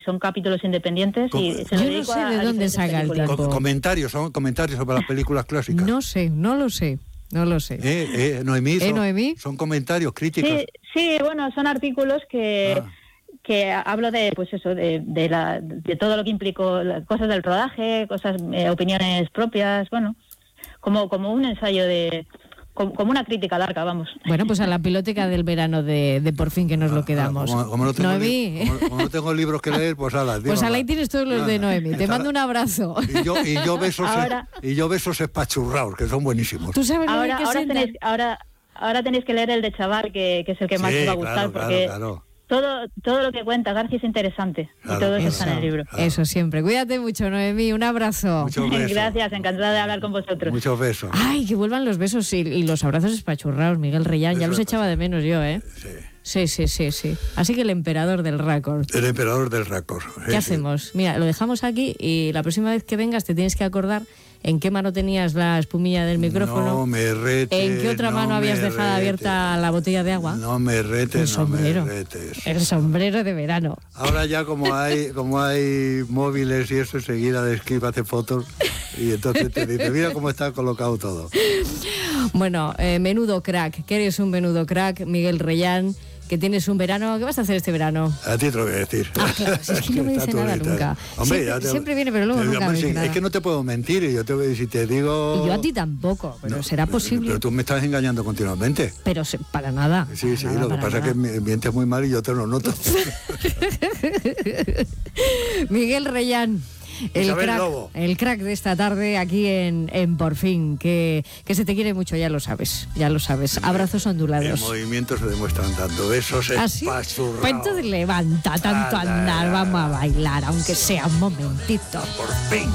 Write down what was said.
son capítulos independientes y se lo Yo no dedico sé a de dónde diferentes saca el películas. tiempo. Comentarios sobre las películas clásicas. No lo sé. Noemí, Noemí. son comentarios, críticas. Sí, bueno, son artículos que hablo de, pues eso, de todo lo que implicó, cosas del rodaje, opiniones propias, bueno, como un ensayo como una crítica larga, vamos. Bueno, pues a la piloteca del verano de Por Fin que nos lo quedamos. Como no tengo libros que leer, pues ala. Pues ahí tienes todos los de Noemí. Te mando un abrazo. Y yo besos espachurrados, que son buenísimos. ¿Tú sabes ahora tenéis que leer el de Chaval, que es el que más os va a gustar, porque todo lo que cuenta García es interesante. Y todo eso está en el libro. Eso siempre. Cuídate mucho, Noemí. Un abrazo. Muchos besos. Gracias, encantada de hablar con vosotros. Muchos besos. Ay, que vuelvan los besos y los abrazos espachurrados, Miguel Reyán. Ya los echaba de menos yo, ¿eh? Sí. Así que el emperador del récord. El emperador del récord. ¿Qué hacemos? Mira, lo dejamos aquí y la próxima vez que vengas te tienes que acordar en qué mano tenías la espumilla del micrófono. No me retes. ¿En qué otra mano habías dejado abierta la botella de agua? No me retes, el sombrero. El sombrero de verano. Ahora ya como hay móviles y eso, enseguida de Skype hace fotos y entonces te dice, mira cómo está colocado todo. Bueno, menudo crack, que eres un menudo crack, Miguel Reyán, que tienes un verano. ¿Qué vas a hacer este verano? A ti te lo voy a decir. Claro, es que no me dice nada nunca. Hombre, siempre viene, pero luego nunca me dice nada. Es que no te puedo mentir, si te digo... Y yo a ti tampoco, pero será posible. Pero tú me estás engañando continuamente. Pero para nada. Sí, lo que pasa es que mientes muy mal y yo te lo noto. Miguel Reyán. El crack de esta tarde aquí en Por Fin, que se te quiere mucho, ya lo sabes. Abrazos ondulados. En movimiento se demuestran tanto besos espachurrados. Pues entonces levanta tanto andar, vamos a bailar, aunque sea un momentito. Por fin.